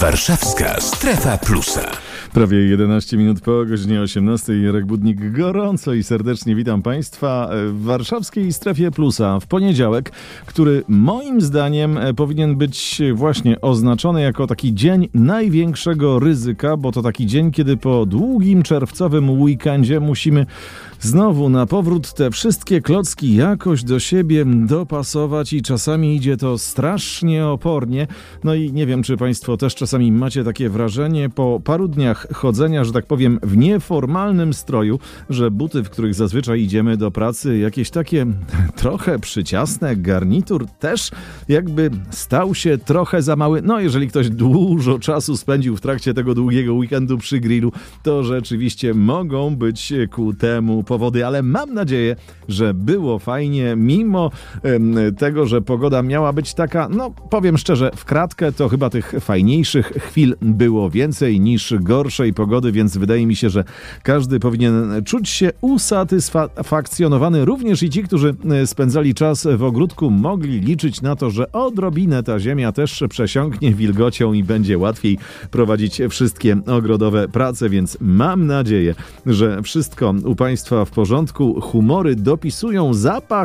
Warszawska Strefa Plusa. Prawie 11 minut po godzinie 18. Jarek Budnik, gorąco i serdecznie witam Państwa w warszawskiej Strefie Plusa w poniedziałek, który moim zdaniem powinien być właśnie oznaczony jako taki dzień największego ryzyka, bo to taki dzień, kiedy po długim czerwcowym weekendzie musimy znowu na powrót te wszystkie klocki jakoś do siebie dopasować i czasami idzie to strasznie opornie. No i nie wiem, czy Państwo też czasami macie takie wrażenie po paru dniach chodzenia, że tak powiem, w nieformalnym stroju, że buty, w których zazwyczaj idziemy do pracy, jakieś takie trochę przyciasne, garnitur też jakby stał się trochę za mały. No jeżeli ktoś dużo czasu spędził w trakcie tego długiego weekendu przy grillu, to rzeczywiście mogą być ku temu powody, ale mam nadzieję, że było fajnie, mimo tego, że pogoda miała być taka, no powiem szczerze, w kratkę to chyba tych fajniejszych chwil było więcej niż gorszej pogody, więc wydaje mi się, że każdy powinien czuć się usatysfakcjonowany. Również i ci, którzy spędzali czas w ogródku, mogli liczyć na to, że odrobinę ta ziemia też przesiąknie wilgocią i będzie łatwiej prowadzić wszystkie ogrodowe prace, więc mam nadzieję, że wszystko u Państwa w porządku. Humory dopisują,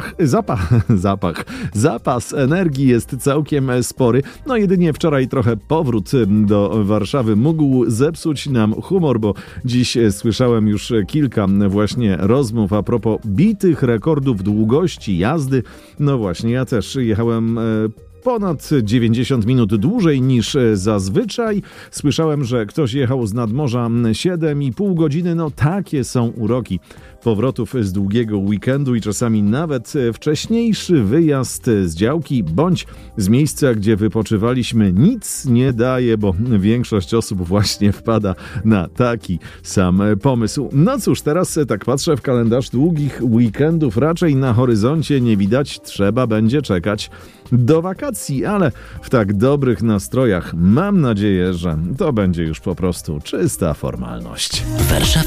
zapas energii jest całkiem spory. No jedynie wczoraj trochę powrót do Warszawy mógł zepsuć nam humor, bo dziś słyszałem już kilka właśnie rozmów a propos bitych rekordów długości jazdy. No właśnie, ja też jechałem ponad 90 minut dłużej niż zazwyczaj. Słyszałem, że ktoś jechał z nadmorza 7,5 godziny. No takie są uroki powrotów z długiego weekendu i czasami nawet wcześniejszy wyjazd z działki bądź z miejsca, gdzie wypoczywaliśmy, nic nie daje, bo większość osób właśnie wpada na taki sam pomysł. No cóż, teraz tak patrzę w kalendarz, długich weekendów raczej na horyzoncie nie widać, trzeba będzie czekać do wakacji, ale w tak dobrych nastrojach mam nadzieję, że to będzie już po prostu czysta formalność. Warszawska